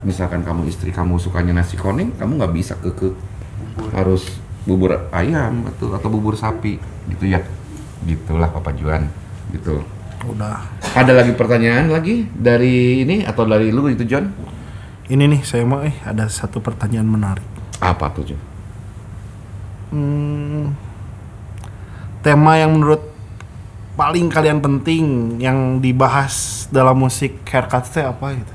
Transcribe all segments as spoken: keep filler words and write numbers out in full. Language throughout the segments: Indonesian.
Misalkan kamu istri kamu sukanya nasi kuning, kamu nggak bisa keke harus bubur ayam atau atau bubur sapi gitu ya. Gitulah Papa Juan gitu. Udah. Ada lagi pertanyaan lagi dari ini atau dari lu itu John? Ini nih saya mau eh ada satu pertanyaan menarik. Apa tuh John? Hmm, tema yang menurut paling kalian penting yang dibahas dalam musik Haircut teh apa gitu?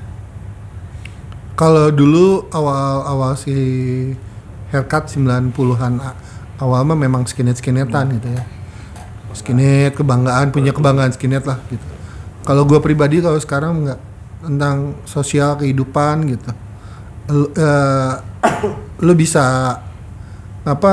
Kalau dulu awal-awal si Haircut sembilan puluhan awal mah memang skinhead-skinheadan gitu ya. Skinhead, kebanggaan, punya kebanggaan skinhead lah gitu. Kalau gue pribadi kalau sekarang enggak, tentang sosial kehidupan gitu. Lu, uh, lu bisa apa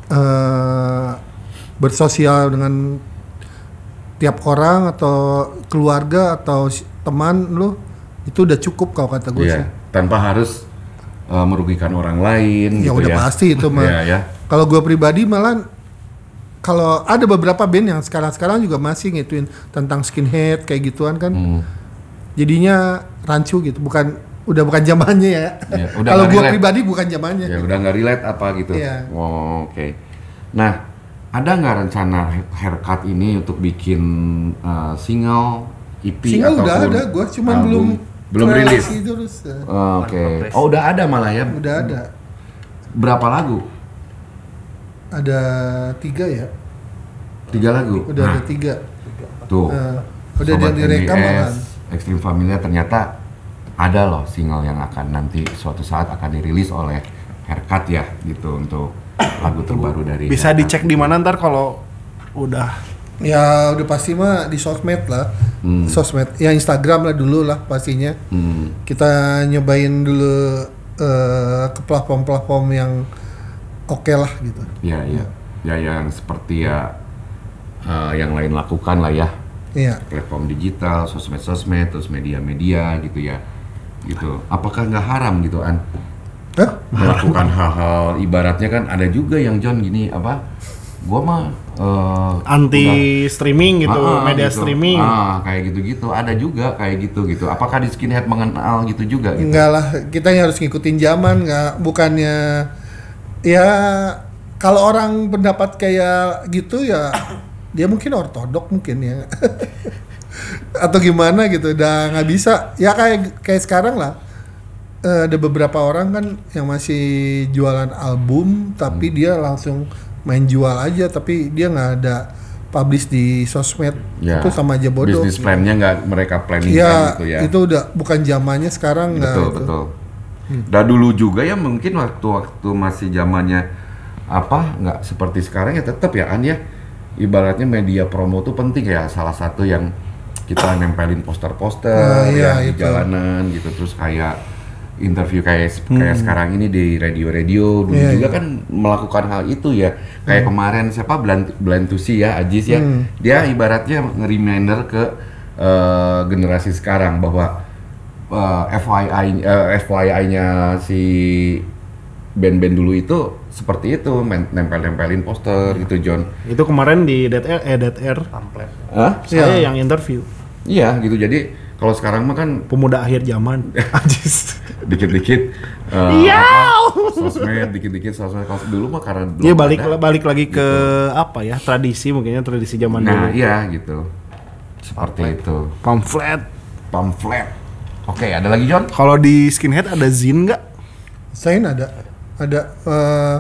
uh, bersosial dengan tiap orang atau keluarga atau teman lu itu udah cukup kalau kata gue yeah. sih. Tanpa harus uh, merugikan orang lain ya, gitu udah ya. Pasti itu mah. yeah, yeah. Kalau gue pribadi malah kalau ada beberapa band yang sekarang-sekarang juga masih ngituin tentang skinhead kayak gituan kan. Hmm. Jadinya rancu gitu, bukan udah bukan zamannya ya. ya kalau gue pribadi bukan zamannya. Ya udah nggak relate apa gitu. Yeah. Oh, oke. Okay. Nah, ada nggak rencana Haircut ini untuk bikin uh, single, E P single ataupun udah ada, gue cuman album? belum Belum rilis. Oh, oke. Okay. Oh, udah ada malah ya? Udah ada. Berapa lagu? Ada tiga ya. Tiga lagu? Udah nah. ada tiga. Tuh. Uh, udah dia direkam malah. Extreme Familia ternyata ada loh single yang akan nanti suatu saat akan dirilis oleh Haircut ya gitu untuk lagu terbaru dari bisa Haircut. Dicek di mana ntar kalau udah ya udah pasti mah di sosmed lah. Hmm. Sosmed ya Instagram lah dulu lah pastinya. Hmm. Kita nyobain dulu uh, ke platform-platform yang oke okay lah gitu. Ya ya ya yang seperti ya uh, yang lain lakukan lah ya. Iya. Platform digital, sosmed-sosmed, terus media-media gitu ya. Gitu. Apakah nggak haram gitu An? Hah? Melakukan hal-hal ibaratnya kan ada juga yang John gini apa? Gua mah uh, anti udah, streaming gitu, ah, media gitu. streaming. Ah, kayak gitu-gitu. Ada juga kayak gitu gitu. Apakah di skinhead mengenal gitu juga gitu? Enggak lah, kita yang harus ngikutin zaman, nggak bukannya ya kalau orang pendapat kayak gitu ya dia mungkin ortodok mungkin ya. Atau gimana gitu, udah nggak bisa. Ya kayak kayak sekarang lah. Uh, ada beberapa orang kan yang masih jualan album tapi hmm. dia langsung main jual aja tapi dia nggak ada publish di sosmed ya, itu sama aja bodoh. Bisnis plannya nggak mereka planning ya, gitu ya. Itu udah bukan zamannya sekarang. Betul gak, betul. Hmm. Dan dulu juga ya mungkin waktu-waktu masih zamannya apa nggak seperti sekarang ya tetap ya An ya ibaratnya media promo tuh penting ya salah satu yang kita nempelin poster-poster uh, ya, di jalanan gitu terus kayak interview kayak hmm. kayak sekarang ini di radio-radio dulu yeah, juga yeah. kan melakukan hal itu ya kayak hmm. kemarin siapa Bland Blantusi ya Ajis ya hmm. dia ibaratnya nge-reminder ke uh, generasi sekarang bahwa uh, F Y I uh, F Y I-nya si band-band dulu itu seperti itu nempel-nempelin poster gitu John. Itu kemarin di Dead Air eh Dead Air pamflet. Hah? Saya yeah. yang interview. Iya gitu jadi kalau sekarang mah kan pemuda akhir zaman. Ajis. Dikit-dikit iya uh, sosmed dikit-dikit sosmed kalau dulu mah karena belum ya balik ada, balik lagi gitu. Ke apa ya tradisi mungkinnya tradisi zaman nah, dulu. Nah iya gitu seperti pamflet. Itu pamflet pamflet oke okay, ada lagi John kalau di skinhead ada zin nggak? Zain ada ada uh,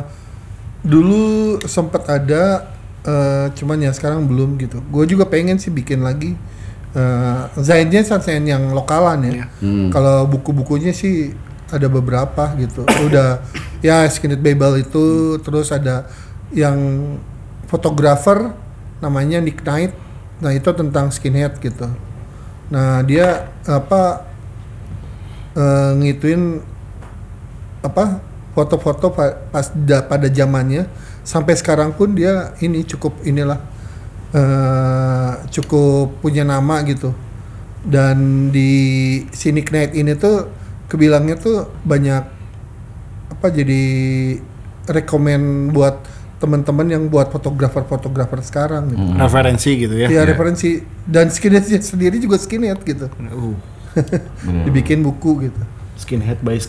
dulu sempat ada uh, cuman ya sekarang belum gitu gue juga pengen sih bikin lagi. Uh, Zainnya Zain yang lokalan ya. Hmm. Kalau buku-bukunya sih ada beberapa gitu. Udah ya Skinhead Bible itu terus ada yang fotografer namanya Nick Knight. Nah, itu tentang skinhead gitu. Nah, dia apa uh, ngituin apa foto-foto pas da, pada zamannya sampai sekarang pun dia ini cukup inilah Uh, cukup punya nama gitu dan di sini Knight ini tuh kebilangnya tuh banyak apa jadi rekomen buat teman-teman yang buat fotografer-fotografer sekarang gitu. Hmm. Referensi gitu ya. Iya, yeah. Referensi dan skinhead sendiri juga skinhead gitu. Uh. Dibikin buku gitu. Skinhead by